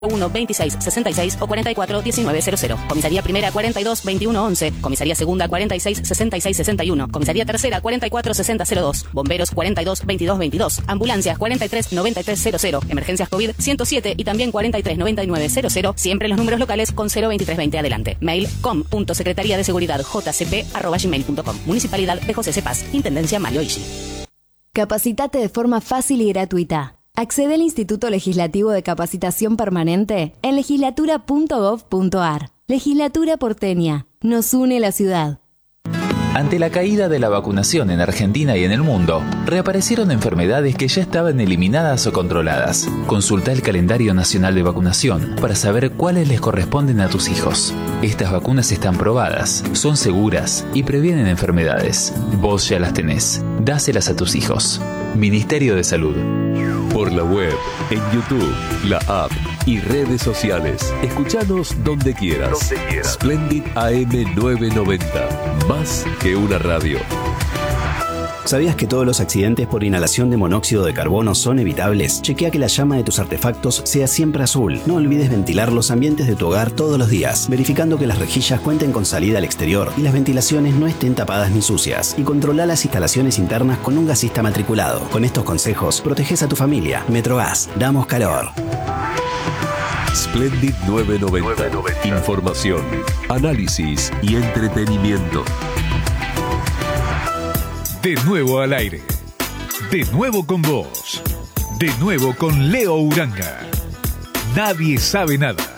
1 26 66 o 44 19 00. Comisaría Primera 42 21 11. Comisaría Segunda 46 66 61. Comisaría Tercera 44 60 02. Bomberos 42 22 22. Ambulancias 43 93 00. Emergencias COVID 107 y también 43 99 00. Siempre los números locales con 02320 adelante. Mail com.secretariadeseguridad.jcp@gmail.com. Municipalidad de José C. Paz. Intendencia Mario Ishi. Capacitate de forma fácil y gratuita. Accede al Instituto Legislativo de Capacitación Permanente en legislatura.gov.ar. Legislatura porteña. Nos une la ciudad. Ante la caída de la vacunación en Argentina y en el mundo, reaparecieron enfermedades que ya estaban eliminadas o controladas. Consulta el calendario nacional de vacunación para saber cuáles les corresponden a tus hijos. Estas vacunas están probadas, son seguras y previenen enfermedades. Vos ya las tenés. Dáselas a tus hijos. Ministerio de Salud. Por la web, en YouTube, la app y redes sociales. Escuchanos donde quieras. Splendid AM 990. Más que una radio. ¿Sabías que todos los accidentes por inhalación de monóxido de carbono son evitables? Chequea que la llama de tus artefactos sea siempre azul. No olvides ventilar los ambientes de tu hogar todos los días, verificando que las rejillas cuenten con salida al exterior y las ventilaciones no estén tapadas ni sucias. Y controla las instalaciones internas con un gasista matriculado. Con estos consejos, proteges a tu familia. Metrogas, damos calor. Splendid 990. Información, análisis y entretenimiento. De nuevo al aire. De nuevo con vos. De nuevo con Leo Uranga. Nadie sabe nada.